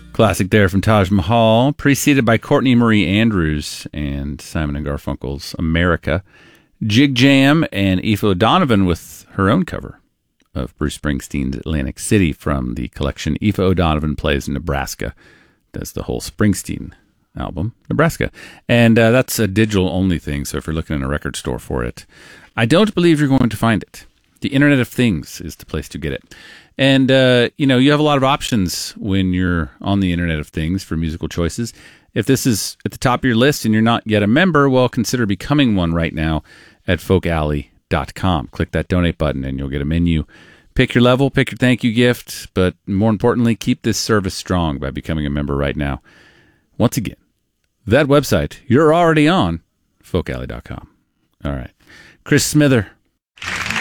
Classic there from Taj Mahal, preceded by Courtney Marie Andrews and Simon & Garfunkel's America. Jig Jam and Aoife O'Donovan with her own cover of Bruce Springsteen's Atlantic City from the collection Aoife O'Donovan Plays Nebraska. That's the whole Springsteen album, Nebraska. And that's a digital-only thing, so if you're looking in a record store for it, I don't believe you're going to find it. The Internet of Things is the place to get it. And, you have a lot of options when you're on the Internet of Things for musical choices. If this is at the top of your list and you're not yet a member, well, consider becoming one right now at folkalley.com. Click that donate button and you'll get a menu. Pick your level, pick your thank you gift, but more importantly, keep this service strong by becoming a member right now. Once again, that website you're already on, folkalley.com. All right. Chris Smither.